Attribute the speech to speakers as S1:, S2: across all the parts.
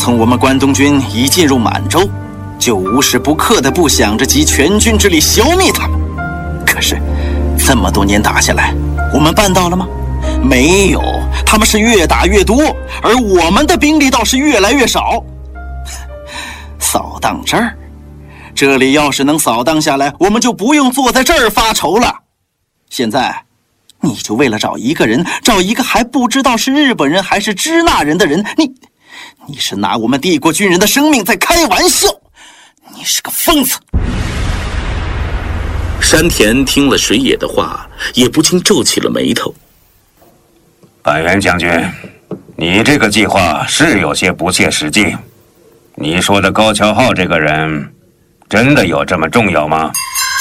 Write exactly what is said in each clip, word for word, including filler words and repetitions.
S1: 从我们关东军一进入满洲，就无时不刻地不想着集全军之力消灭他们。可是，这么多年打下来，我们办到了吗？没有，他们是越打越多，而我们的兵力倒是越来越少。扫荡这儿，这里要是能扫荡下来，我们就不用坐在这儿发愁了。现在，你就为了找一个人，找一个还不知道是日本人还是支那人的人，你，你是拿我们帝国军人的生命在开玩笑，你是个疯子。
S2: 山田听了水野的话，也不禁皱起了眉头。
S3: 板垣将军，你这个计划是有些不切实际。你说的高桥浩这个人，真的有这么重要吗？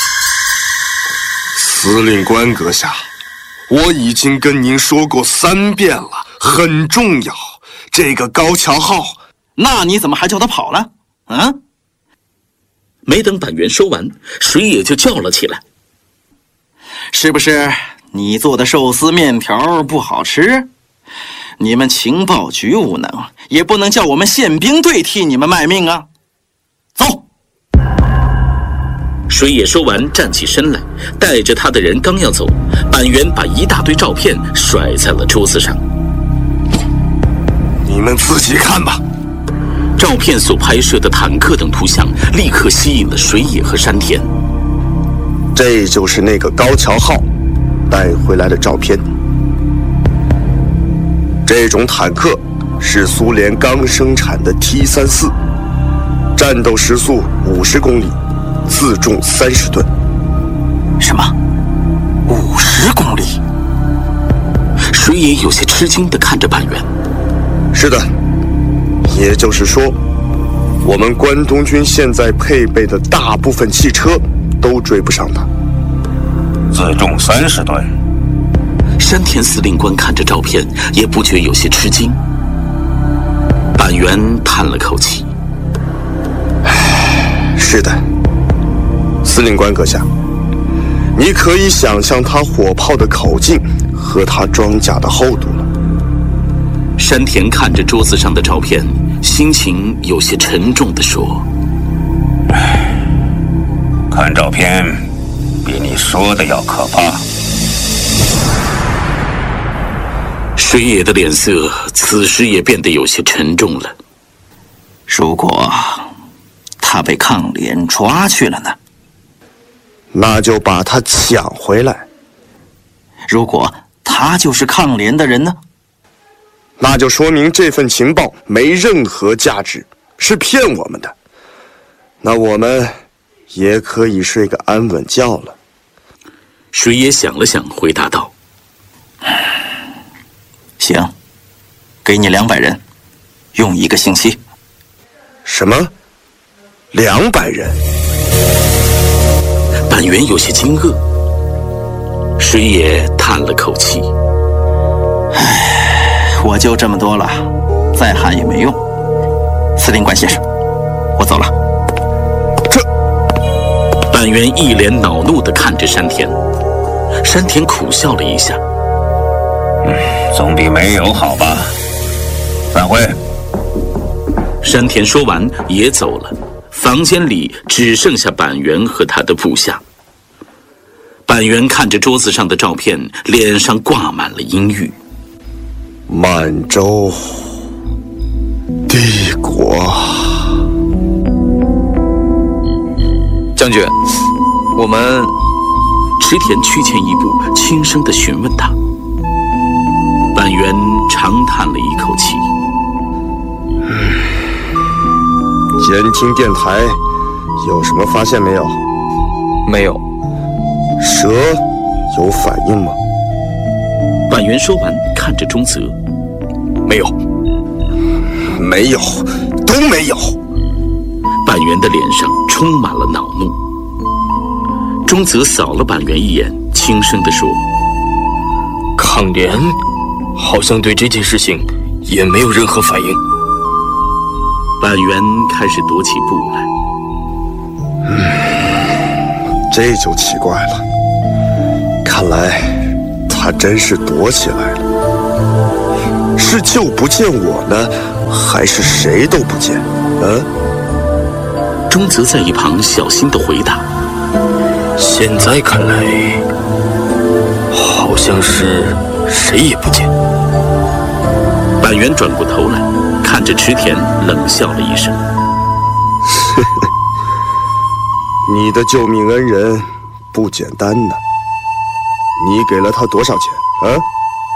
S4: 司令官阁下，我已经跟您说过三遍了，很重要。这个高桥浩，
S1: 那你怎么还叫他跑了？啊？
S2: 没等板垣说完，水野就叫了起来：“
S1: 是不是你做的寿司面条不好吃？你们情报局无能，也不能叫我们宪兵队替你们卖命啊！走！”
S2: 水野说完，站起身来，带着他的人刚要走，板垣把一大堆照片甩在了桌子上。
S4: 你们自己看吧。
S2: 照片所拍摄的坦克等图像立刻吸引了水野和山田。
S4: 这就是那个高桥浩带回来的照片。这种坦克是苏联刚生产的 T 三十四， 战斗时速五十公里，自重三十吨。
S1: 什么？五十公里？
S2: 水野有些吃惊地看着板垣。
S4: 是的，也就是说，我们关东军现在配备的大部分汽车都追不上它。
S3: 自重三十吨。
S2: 山田司令官看着照片，也不觉有些吃惊。板垣叹了口气：“
S4: 是的，司令官阁下，你可以想象他火炮的口径和他装甲的厚度了。”
S2: 山田看着桌子上的照片，心情有些沉重地说：“
S3: 看照片，比你说的要可怕。”
S2: 水野的脸色此时也变得有些沉重了。
S1: 如果他被抗联抓去了呢？
S4: 那就把他抢回来。
S1: 如果他就是抗联的人呢？
S4: 那就说明这份情报没任何价值，是骗我们的。那我们也可以睡个安稳觉了。
S2: 水野想了想，回答道：“
S1: 行，给你两百人，用一个星期。”
S4: 什么？两百人？
S2: 板垣有些惊愕。水野叹了口气：“
S1: 唉，我就这么多了，再喊也没用。司令官先生，我走了。”
S4: 这……
S2: 板垣一脸恼怒地看着山田。山田苦笑了一下：“
S3: 嗯，总比没有好吧。散会。”
S2: 山田说完也走了。房间里只剩下板垣和他的部下。板垣看着桌子上的照片，脸上挂满了阴郁。
S4: 满洲帝国。
S5: 将军，我们……
S2: 池田趋前一步，轻声地询问他。板垣长叹了一口气。
S4: 监听电台有什么发现没有？
S5: 没有。
S4: 蛇有反应吗？
S2: 板垣说完，看着中泽：“
S5: 没有。”
S4: 没有，都没有。
S2: 板垣的脸上充满了恼怒。中泽扫了板垣一眼，轻声地说：“
S5: 抗联好像对这件事情也没有任何反应。”
S2: 板垣开始踱起步来。
S4: 嗯，这就奇怪了。看来他真是躲起来了。是就不见我呢， 还是谁都不见？嗯？
S2: 钟泽在一旁小心地回答：“
S5: 现在看来，好像是谁也不见。”
S2: 板垣转过头来，看着池田，冷笑了一声：“
S4: 你的救命恩人不简单呢。你给了他多少钱？啊？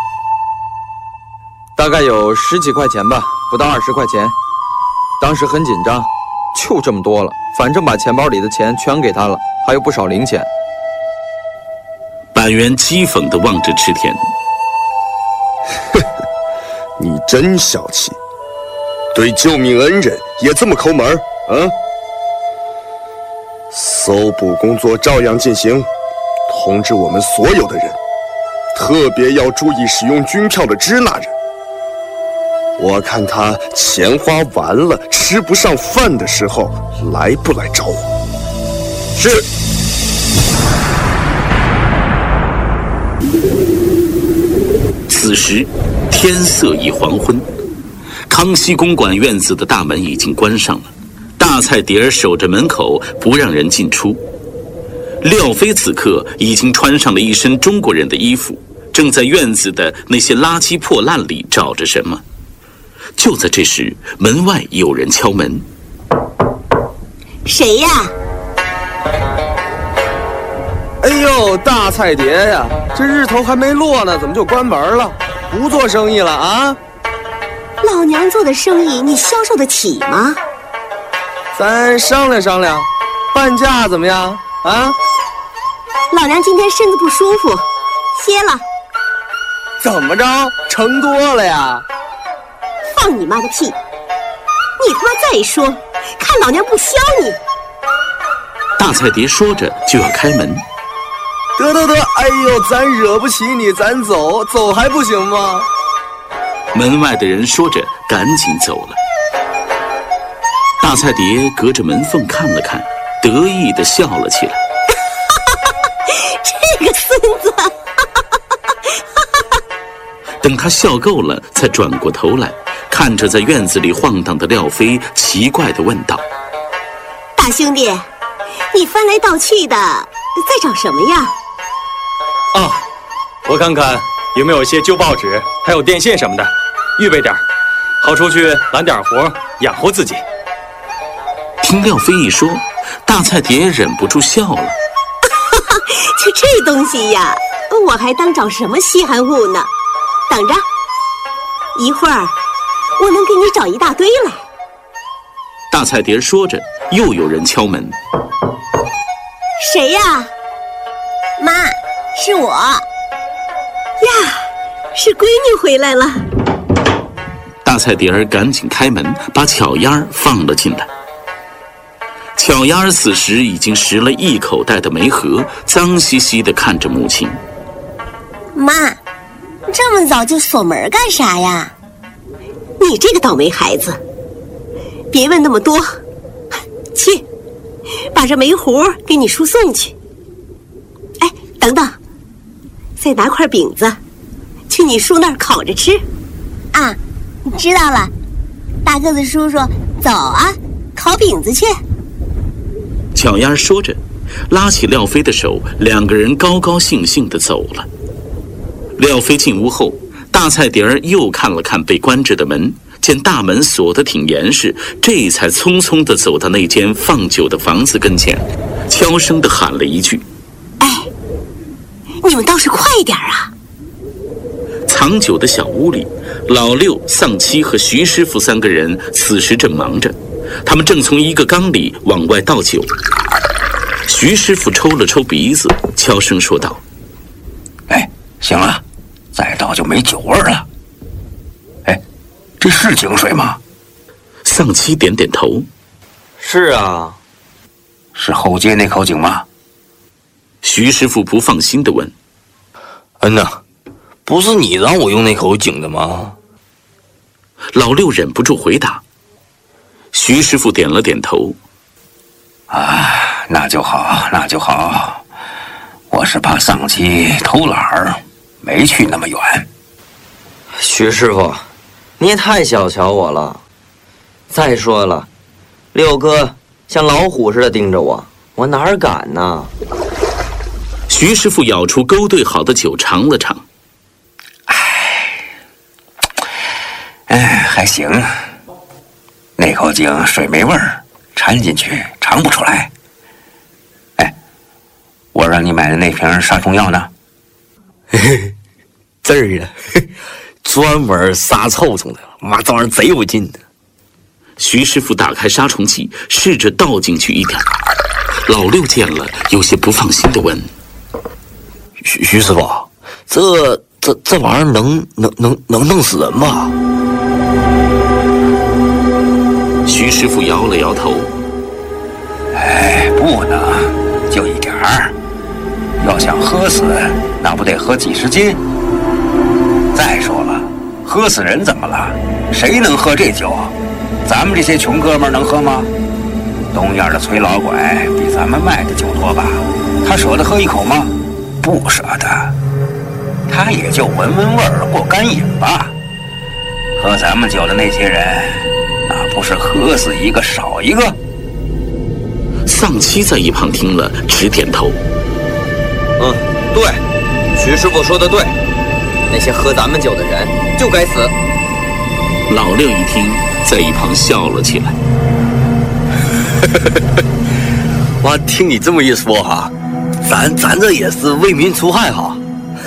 S6: 大概有十几块钱吧，不到二十块钱。当时很紧张，就这么多了，反正把钱包里的钱全给他了，还有不少零钱。”
S2: 板垣讥讽地望着池田：“
S4: 你真小气，对救命恩人也这么抠门啊？搜捕工作照样进行，通知我们所有的人，特别要注意使用军票的支那人。我看他钱花完了，吃不上饭的时候，来不来找我？”是。
S2: 此时天色已黄昏，康熙公馆院子的大门已经关上了，大菜碟儿守着门口不让人进出。廖飞此刻已经穿上了一身中国人的衣服，正在院子的那些垃圾破烂里找着什么。就在这时，门外有人敲门。
S7: “谁呀？”“
S6: 哎呦，大菜碟呀，这日头还没落呢，怎么就关门了？不做生意了啊？”“
S7: 老娘做的生意，你销售得起吗？”“
S6: 咱商量商量，半价怎么样啊？”“
S7: 老娘今天身子不舒服，歇了。”“
S6: 怎么着？盛多了呀？”“
S7: 放你妈的屁！你他妈再说，看老娘不削你！”
S2: 大菜碟说着就要开门。
S6: “得得得，哎呦，咱惹不起你，咱走，走还不行吗？”
S2: 门外的人说着赶紧走了。大菜碟隔着门缝看了看，得意地笑了起来。
S7: 这个孙子！
S2: 等他笑够了，才转过头来，看着在院子里晃荡的廖飞，奇怪地问道：“
S7: 大兄弟，你翻来倒去的，在找什么呀？”“
S8: 啊，我看看有没有些旧报纸，还有电线什么的，预备点，好出去揽点活，养活自己。”
S2: 听廖飞一说，大菜碟忍不住笑了。
S7: 就这东西呀，我还当找什么稀罕物呢？等着，一会儿我能给你找一大堆来。
S2: 大菜碟说着，又有人敲门。
S7: “谁呀？”“妈，是我。”“呀，是闺女回来了。”
S2: 大菜碟儿赶紧开门，把巧丫儿放了进来。巧丫儿此时已经食了一口袋的梅核，脏兮兮地看着母亲。
S7: “妈，这么早就锁门干啥呀？”“你这个倒霉孩子，别问那么多，去，把这煤糊给你叔送去。哎，等等，再拿块饼子，去你叔那儿烤着吃。”“啊，知道了，大个子叔叔，走啊，烤饼子去。”
S2: 巧丫说着，拉起廖飞的手，两个人高高兴兴地走了。廖飞进屋后，大菜碟儿又看了看被关着的门，见大门锁得挺严实，这才匆匆地走到那间放酒的房子跟前，悄声地喊了一句：“
S7: 哎，你们倒是快一点啊！”
S2: 藏酒的小屋里，老六、丧七和徐师傅三个人此时正忙着，他们正从一个缸里往外倒酒。徐师傅抽了抽鼻子，悄声说道：“
S3: 哎，行了，再倒就没酒味了。哎，这是井水吗？”
S2: 丧七点点头：“
S6: 是啊。”“
S3: 是后街那口井吗？”
S2: 徐师傅不放心地问。
S5: “嗯呐，不是你让我用那口井的吗？”
S2: 老六忍不住回答。徐师傅点了点头：“
S3: 啊，那就好，那就好。我是怕丧妻偷懒儿，没去那么远。”“
S6: 徐师傅，
S9: 你也太小瞧我了。再说了，六哥像老虎似的盯着我，我哪儿敢呢？
S2: 徐师傅舀出勾兑好的酒尝了尝，
S3: 哎，还行。那口井水没味儿，掺进去尝不出来。哎，我让你买的那瓶杀虫药呢？
S5: 嘿嘿，这儿啊，专门杀臭虫的，妈这玩意儿贼有劲的。
S2: 徐师傅打开杀虫剂，试着倒进去一点。老六见了，有些不放心地问：“
S5: 徐徐师傅，这这这玩意儿能能能能弄死人吗？”
S2: 徐师傅摇了摇头：“
S3: 哎，不能，就一点儿。要想喝死，那不得喝几十斤？再说了，喝死人怎么了？谁能喝这酒？咱们这些穷哥们儿能喝吗？东院的崔老拐比咱们卖的酒多吧？他舍得喝一口吗？不舍得。他也就闻闻味儿，过干瘾吧。喝咱们酒的那些人，那不是喝死一个少一个？”
S2: 丧妻在一旁听了，直点头：“
S9: 嗯，对，徐师傅说的对，那些喝咱们酒的人就该死。”
S2: 老六一听，在一旁笑了起来。
S5: 哇，听你这么一说哈，咱咱这也是为民除害哈。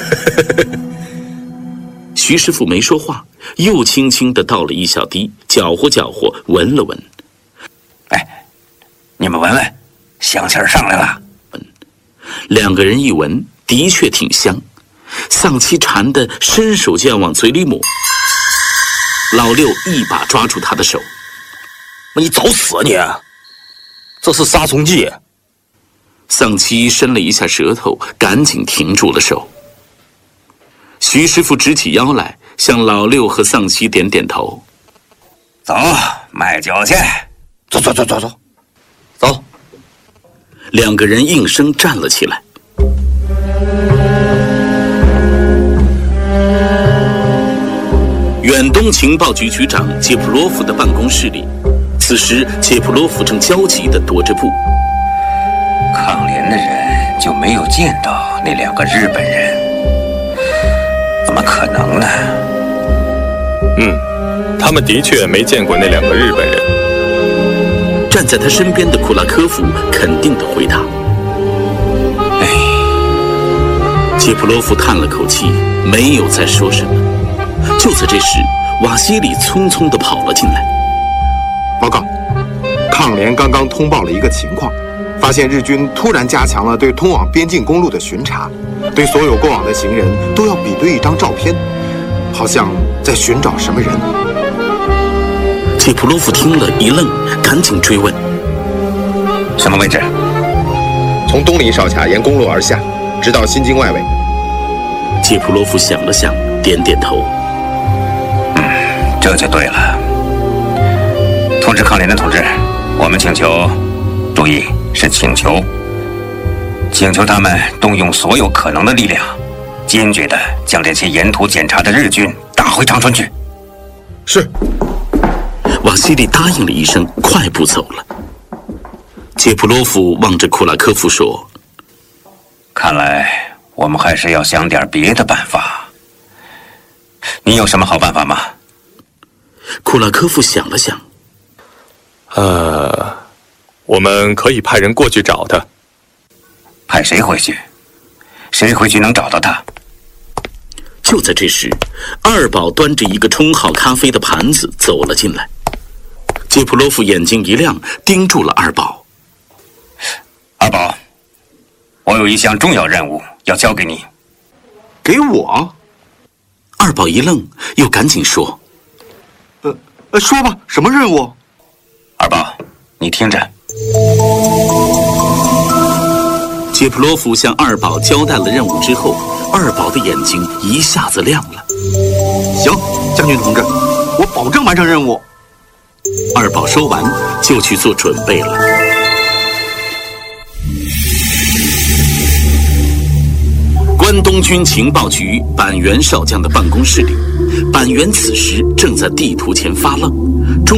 S2: 徐师傅没说话，又轻轻地倒了一小滴，搅和搅和，闻了闻。
S3: 哎，你们闻闻，香气儿上来了。
S2: 两个人一闻，的确挺香。丧妻馋得伸手就要往嘴里抹，老六一把抓住他的手：“
S5: 你找死啊你！这是杀虫剂。”
S2: 丧妻伸了一下舌头，赶紧停住了手。徐师傅直起腰来，向老六和丧妻点点头：“
S3: 走，卖酒去！
S5: 走走走走走，走！”
S2: 两个人应声站了起来。远东情报局局长杰普罗夫的办公室里，此时杰普罗夫正焦急地踱着步。
S3: 抗联的人就没有见到那两个日本人？怎么可能呢？
S10: 嗯，他们的确没见过那两个日本人。
S2: 站在他身边的库拉科夫肯定地回答：“
S3: 哎。”
S2: 杰普罗夫叹了口气，没有再说什么。就在这时，瓦西里匆匆地跑了进来。
S11: 报告，抗联刚刚通报了一个情况，发现日军突然加强了对通往边境公路的巡查，对所有过往的行人都要比对一张照片，好像在寻找什么人。
S2: 杰普罗夫听了一愣，赶紧追问：“
S3: 什么位置？”
S11: 从东里哨卡沿公路而下，直到新京外围。
S2: 杰普罗夫想了想，点点头：“
S3: 嗯，这就对了。通知抗联的同志，我们请求，注意是请求，请求他们动用所有可能的力量，坚决地将这些沿途检查的日军打回长春去。”
S11: 是。
S2: 瓦西里答应了一声，快步走了。杰普罗夫望着库拉科夫说：“
S3: 看来我们还是要想点别的办法。你有什么好办法吗？”
S2: 库拉科夫想了想：“
S10: 呃，我们可以派人过去找他。”
S3: 派谁回去？谁回去能找到他？
S2: 就在这时，二宝端着一个冲好咖啡的盘子走了进来。杰普罗夫眼睛一亮，盯住了二宝。
S3: “二宝，我有一项重要任务要交给你。”“
S11: 给我？”
S2: 二宝一愣，又赶紧说：“
S11: 呃呃，说吧，什么任务？”“
S3: 二宝，你听着。”
S2: 杰普罗夫向二宝交代了任务之后，二宝的眼睛一下子亮了。
S11: “行，将军同志，我保证完成任务。”
S2: 二宝说完，就去做准备了。关关东军情报局板垣少将的办公室里，板垣此时正在地图前发愣。中